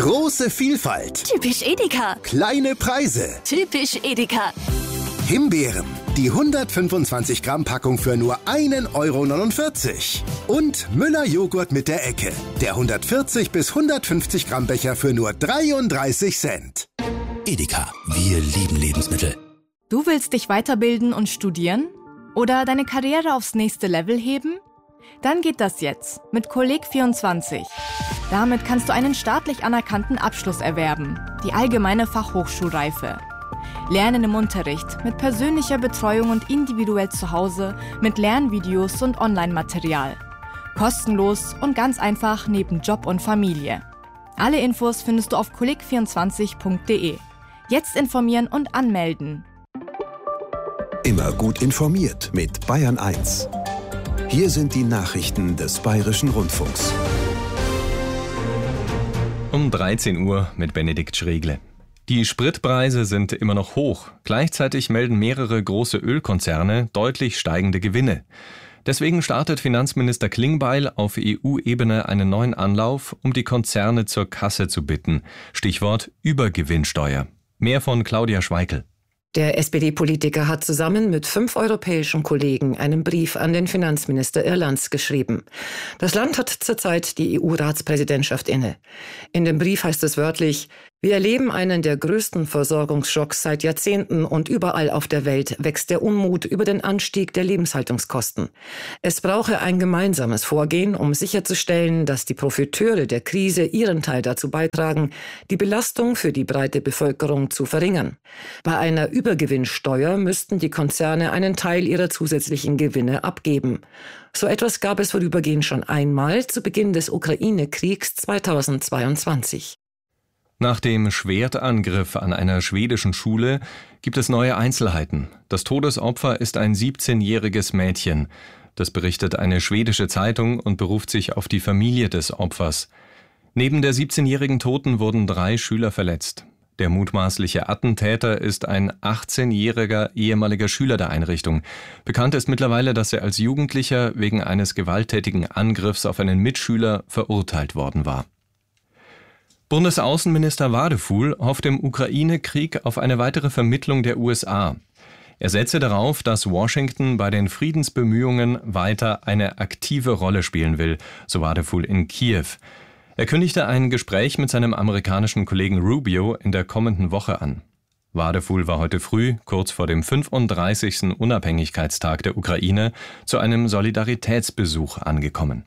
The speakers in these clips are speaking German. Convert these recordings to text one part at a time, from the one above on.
Große Vielfalt. Typisch Edeka. Kleine Preise. Typisch Edeka. Himbeeren. Die 125 Gramm Packung für nur 1,49 €. Und Müller Joghurt mit der Ecke. Der 140 bis 150 Gramm Becher für nur 33 Cent. Edeka, wir lieben Lebensmittel. Du willst dich weiterbilden und studieren? Oder deine Karriere aufs nächste Level heben? Dann geht das jetzt mit Kolleg24. Damit kannst du einen staatlich anerkannten Abschluss erwerben, die allgemeine Fachhochschulreife. Lernen im Unterricht, mit persönlicher Betreuung und individuell zu Hause, mit Lernvideos und Online-Material. Kostenlos und ganz einfach neben Job und Familie. Alle Infos findest du auf kolleg24.de. Jetzt informieren und anmelden. Immer gut informiert mit Bayern 1. Hier sind die Nachrichten des Bayerischen Rundfunks. Um 13 Uhr mit Benedikt Schregle. Die Spritpreise sind immer noch hoch. Gleichzeitig melden mehrere große Ölkonzerne deutlich steigende Gewinne. Deswegen startet Finanzminister Klingbeil auf EU-Ebene einen neuen Anlauf, um die Konzerne zur Kasse zu bitten. Stichwort Übergewinnsteuer. Mehr von Claudia Schweikel. Der SPD-Politiker hat zusammen mit 5 europäischen Kollegen einen Brief an den Finanzminister Irlands geschrieben. Das Land hat zurzeit die EU-Ratspräsidentschaft inne. In dem Brief heißt es wörtlich: Wir erleben einen der größten Versorgungsschocks seit Jahrzehnten und überall auf der Welt wächst der Unmut über den Anstieg der Lebenshaltungskosten. Es brauche ein gemeinsames Vorgehen, um sicherzustellen, dass die Profiteure der Krise ihren Teil dazu beitragen, die Belastung für die breite Bevölkerung zu verringern. Bei einer Übergewinnsteuer müssten die Konzerne einen Teil ihrer zusätzlichen Gewinne abgeben. So etwas gab es vorübergehend schon einmal zu Beginn des Ukraine-Kriegs 2022. Nach dem Schwertangriff an einer schwedischen Schule gibt es neue Einzelheiten. Das Todesopfer ist ein 17-jähriges Mädchen. Das berichtet eine schwedische Zeitung und beruft sich auf die Familie des Opfers. Neben der 17-jährigen Toten wurden 3 Schüler verletzt. Der mutmaßliche Attentäter ist ein 18-jähriger ehemaliger Schüler der Einrichtung. Bekannt ist mittlerweile, dass er als Jugendlicher wegen eines gewalttätigen Angriffs auf einen Mitschüler verurteilt worden war. Bundesaußenminister Wadefuhl hofft im Ukraine-Krieg auf eine weitere Vermittlung der USA. Er setze darauf, dass Washington bei den Friedensbemühungen weiter eine aktive Rolle spielen will, so Wadefuhl in Kiew. Er kündigte ein Gespräch mit seinem amerikanischen Kollegen Rubio in der kommenden Woche an. Wadefuhl war heute früh, kurz vor dem 35. Unabhängigkeitstag der Ukraine, zu einem Solidaritätsbesuch angekommen.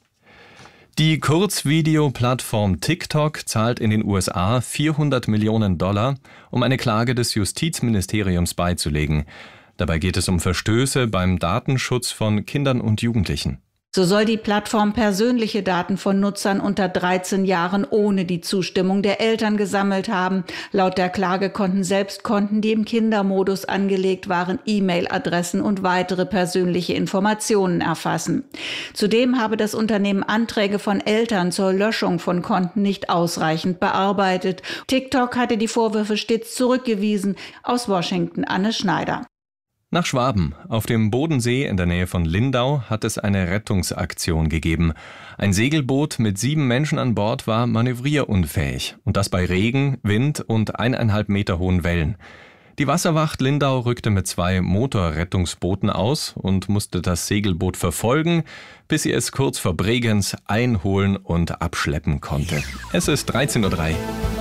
Die Kurzvideo-Plattform TikTok zahlt in den USA $400 Millionen, um eine Klage des Justizministeriums beizulegen. Dabei geht es um Verstöße beim Datenschutz von Kindern und Jugendlichen. So soll die Plattform persönliche Daten von Nutzern unter 13 Jahren ohne die Zustimmung der Eltern gesammelt haben. Laut der Klage konnten selbst Konten, die im Kindermodus angelegt waren, E-Mail-Adressen und weitere persönliche Informationen erfassen. Zudem habe das Unternehmen Anträge von Eltern zur Löschung von Konten nicht ausreichend bearbeitet. TikTok hatte die Vorwürfe stets zurückgewiesen. Aus Washington Anne Schneider. Nach Schwaben. Auf dem Bodensee in der Nähe von Lindau hat es eine Rettungsaktion gegeben. Ein Segelboot mit 7 Menschen an Bord war manövrierunfähig. Und das bei Regen, Wind und 1,5 Meter hohen Wellen. Die Wasserwacht Lindau rückte mit 2 Motorrettungsbooten aus und musste das Segelboot verfolgen, bis sie es kurz vor Bregenz einholen und abschleppen konnte. Es ist 13:03 Uhr.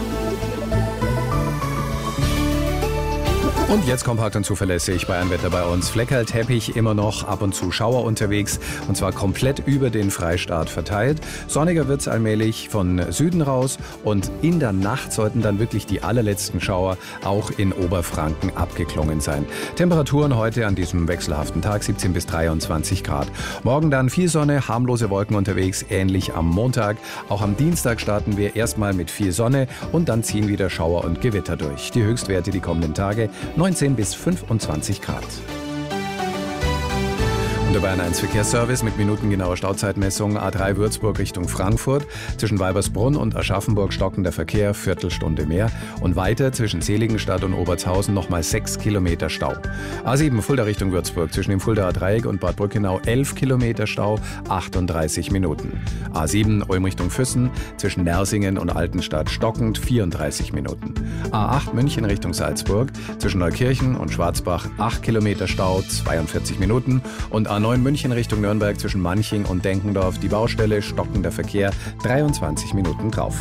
Und jetzt kompakt und zuverlässig Bayernwetter bei uns. Fleckerl, Teppich, immer noch ab und zu Schauer unterwegs. Und zwar komplett über den Freistaat verteilt. Sonniger wird es allmählich von Süden raus. Und in der Nacht sollten dann wirklich die allerletzten Schauer auch in Oberfranken abgeklungen sein. Temperaturen heute an diesem wechselhaften Tag 17 bis 23 Grad. Morgen dann viel Sonne, harmlose Wolken unterwegs, ähnlich am Montag. Auch am Dienstag starten wir erstmal mit viel Sonne und dann ziehen wieder Schauer und Gewitter durch. Die Höchstwerte die kommenden Tage 19 bis 25 Grad. Und der Bayern 1 Verkehrsservice mit minutengenauer Stauzeitmessung A3 Würzburg Richtung Frankfurt. Zwischen Weibersbrunn und Aschaffenburg stockender Verkehr, Viertelstunde mehr. Und weiter zwischen Seligenstadt und Obertshausen nochmal 6 Kilometer Stau. A7 Fulda Richtung Würzburg zwischen dem Fuldaer Dreieck und Bad Brückenau 11 Kilometer Stau, 38 Minuten. A7 Ulm Richtung Füssen zwischen Nersingen und Altenstadt stockend 34 Minuten. A8 München Richtung Salzburg zwischen Neukirchen und Schwarzbach 8 Kilometer Stau, 42 Minuten. Und A9 München Richtung Nürnberg zwischen Manching und Denkendorf die Baustelle, stockender Verkehr, 23 Minuten drauf.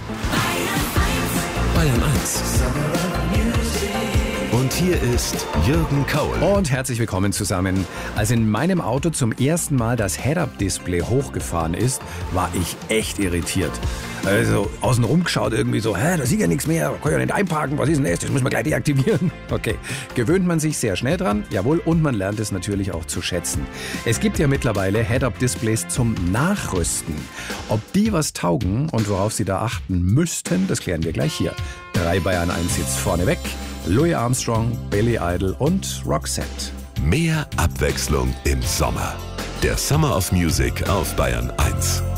Bayern 1. Und hier ist Jürgen Kaul. Und herzlich willkommen zusammen. Als in meinem Auto zum ersten Mal das Head-Up-Display hochgefahren ist, war ich echt irritiert. Also außenrum geschaut irgendwie so, da sieht ja nichts mehr, kann ja nicht einparken, was ist denn das müssen wir gleich deaktivieren. Okay, gewöhnt man sich sehr schnell dran, jawohl, und man lernt es natürlich auch zu schätzen. Es gibt ja mittlerweile Head-Up-Displays zum Nachrüsten. Ob die was taugen und worauf Sie da achten müssten, das klären wir gleich hier. 3 Bayern 1 jetzt vorneweg, Louis Armstrong, Billy Idol und Roxette. Mehr Abwechslung im Sommer. Der Summer of Music auf Bayern 1.